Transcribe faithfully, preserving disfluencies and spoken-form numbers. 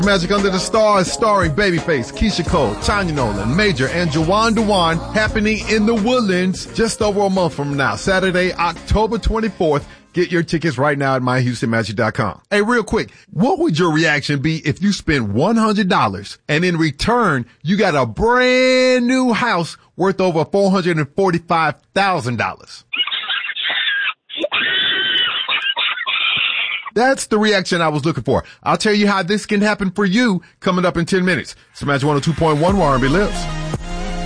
Magic Under the Stars, starring Babyface, Keisha Cole, Tanya Nolan, Major, and Jawan Dewan, happening in the Woodlands just over a month from now, Saturday, October twenty-fourth. Get your tickets right now at my houston magic dot com. Hey, real quick, what would your reaction be if you spent one hundred dollars and in return, you got a brand new house worth over four hundred forty-five thousand dollars? That's the reaction I was looking for. I'll tell you how this can happen for you coming up in ten minutes. It's Magic one oh two point one where R and B lives.